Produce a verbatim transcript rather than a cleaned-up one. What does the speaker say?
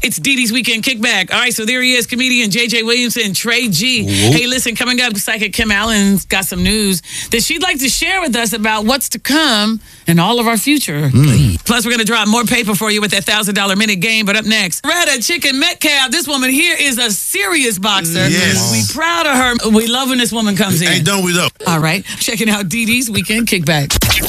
It's Dee Dee's Weekend Kickback. All right, so there he is, comedian J J Williamson, Trey G. Whoop. Hey, listen, coming up, psychic Kim Allen's got some news that she'd like to share with us about what's to come and all of our future. Mm. Plus, we're going to drop more paper for you with that one thousand dollars minute game. But up next, Retta Chicken Metcalf. This woman here is a serious boxer. Yes. We proud of her. We love when this woman comes in. Hey, don't we though? All right, checking out Dee Dee's Weekend Kickback.